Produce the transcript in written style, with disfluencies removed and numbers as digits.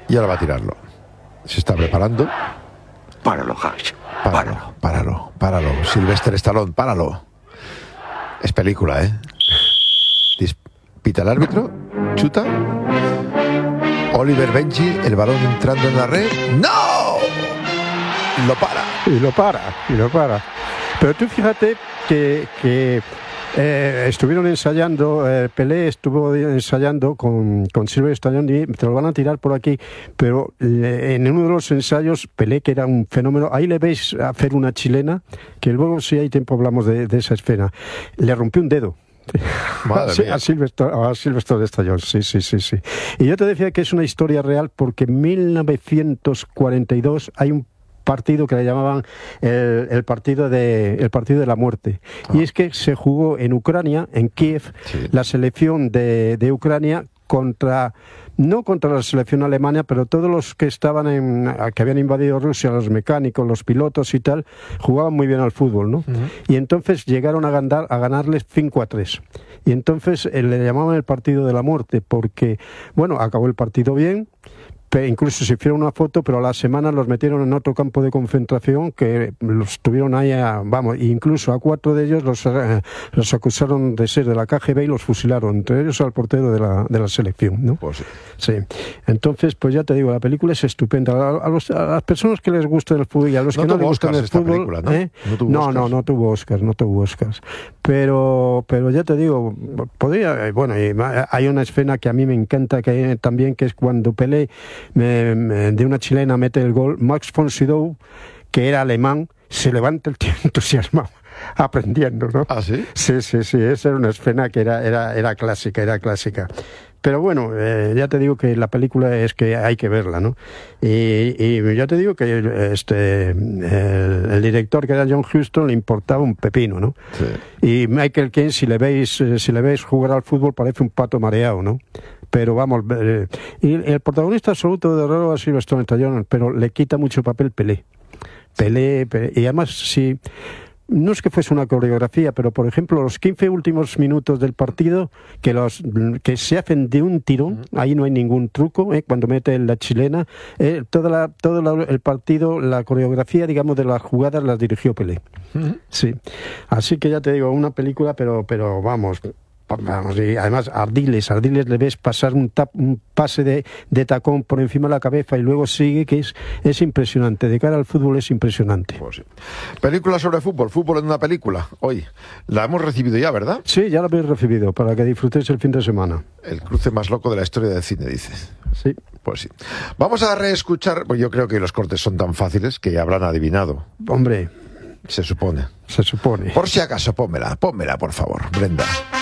y ahora va a tirarlo. Se está preparando. Páralo, Hash. Páralo. Sylvester Stallone, páralo. Es película, ¿eh? Pita el árbitro, chuta. Oliver Benji, el balón entrando en la red. ¡No! Lo para. Pero tú fíjate que estuvieron ensayando, Pelé estuvo ensayando con Sylvester Stallone, y te lo van a tirar por aquí, pero en uno de los ensayos, Pelé, que era un fenómeno, ahí le veis hacer una chilena, que luego si hay tiempo hablamos de esa escena, le rompió un dedo. A Sylvester Stallone, sí. Y yo te decía que es una historia real porque en 1942 hay un partido que le llamaban el partido de la muerte. Y es que se jugó en Ucrania, en Kiev, la selección de Ucrania no contra la selección alemana, pero todos los que que habían invadido Rusia, los mecánicos, los pilotos y tal, jugaban muy bien al fútbol, ¿no? Uh-huh. Y entonces llegaron a ganarles 5-3. Y entonces le llamaban el partido de la muerte, porque, bueno, acabó el partido bien, incluso se hicieron una foto, pero a la semana los metieron en otro campo de concentración que los tuvieron ahí, incluso a 4 de ellos los acusaron de ser de la KGB y los fusilaron, entre ellos al portero de la selección, ¿no? Pues sí. Sí. Entonces, pues ya te digo, la película es estupenda. A las personas que les gusta el fútbol y a los que no les gusta el fútbol, película, ¿no? No tuvo Oscars. Pero ya te digo, podría, bueno, hay una escena que a mí me encanta también, que es cuando Pelé de una chilena mete el gol. Max von Sydow, que era alemán, se levanta el tío entusiasmado aprendiendo, ¿no? ¿Ah, sí? Sí, esa era una escena que era clásica. Pero bueno, ya te digo que la película es que hay que verla, ¿no? Y ya te digo que el director, que era John Huston, le importaba un pepino, ¿no? Sí. Y Michael Caine, si le veis jugar al fútbol, parece un pato mareado, ¿no? Pero vamos, y el protagonista absoluto de Rolo ha sido Sylvester Stallone, pero le quita mucho papel Pelé, y además sí. No es que fuese una coreografía, pero por ejemplo los 15 últimos minutos del partido que se hacen de un tirón, ahí no hay ningún truco, cuando mete la chilena, todo el partido, la coreografía, digamos, de las jugadas las dirigió Pelé. Sí. Así que ya te digo, una película, pero vamos, y además Ardiles le ves pasar un pase de tacón por encima de la cabeza y luego sigue, que es impresionante. De cara al fútbol es impresionante. Pues sí. Película sobre fútbol en una película. Hoy la hemos recibido ya, ¿verdad? Sí, ya la habéis recibido, para que disfrutéis el fin de semana. El cruce más loco de la historia del cine, dices. Sí. Pues sí. Vamos a reescuchar, pues yo creo que los cortes son tan fáciles que ya habrán adivinado. Hombre. Se supone. Se supone. Por si acaso, pónmela, por favor, Brenda.